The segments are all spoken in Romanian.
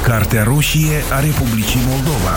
Cartea roșie a Republicii Moldova.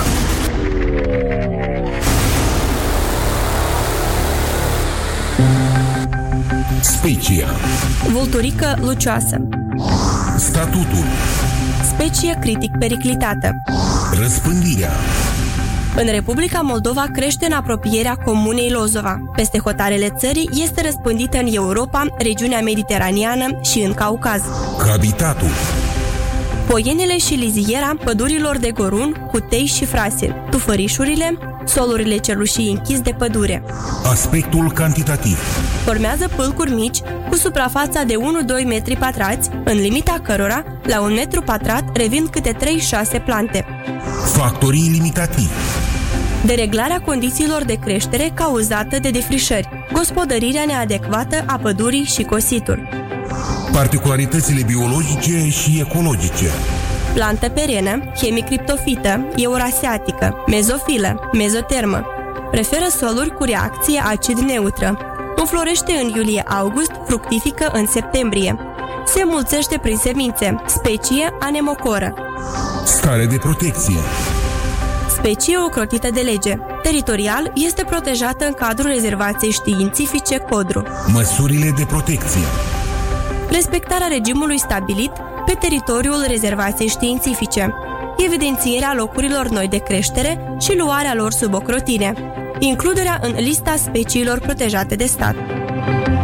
Specia. Vulturică lucioasă. Statutul. Specie critic periclitată. Răspândirea. În Republica Moldova crește în apropierea comunei Lozova. Peste hotarele țării este răspândită în Europa, regiunea mediteraneană și în Caucaz. Habitatul. Poienele și liziera pădurilor de gorun, cutei și frasin, tufărișurile, solurile celușii închis de pădure. Aspectul cantitativ. Formează pâlcuri mici cu suprafața de 1-2 metri pătrați, în limita cărora, la 1 metru pătrat, revin câte 3-6 plante. Factorii limitativi. Dereglarea condițiilor de creștere cauzată de defrișări, gospodărirea neadecvată a pădurii și cosituri. Particularitățile biologice și ecologice. Plantă perenă, hemicriptofită, euroasiatică, mezofilă, mezotermă. Preferă soluri cu reacție acid-neutră. Înflorește în iulie-august, fructifică în septembrie. Se înmulțește prin semințe, specie anemocoră. Stare de protecție. Specie ocrotită de lege. Teritorial este protejată în cadrul rezervației științifice Codru. Măsurile de protecție. Respectarea regimului stabilit pe teritoriul rezervației științifice, evidențierea locurilor noi de creștere și luarea lor sub ocrotire, includerea în lista speciilor protejate de stat.